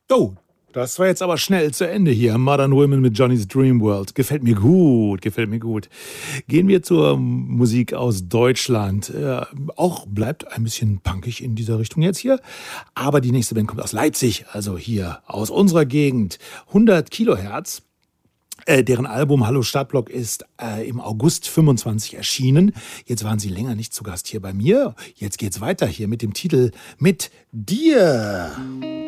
Oh, das war jetzt aber schnell zu Ende hier. Modern Women mit Johnny's Dream World. Gefällt mir gut, gefällt mir gut. Gehen wir zur Musik aus Deutschland. Auch bleibt ein bisschen punkig in dieser Richtung jetzt hier. Aber die nächste Band kommt aus Leipzig, also hier aus unserer Gegend. 100 Kilohertz. Deren Album Hallo Stadtblock ist im August 25 erschienen. Jetzt waren sie länger nicht zu Gast hier bei mir. Jetzt geht's weiter hier mit dem Titel Mit dir.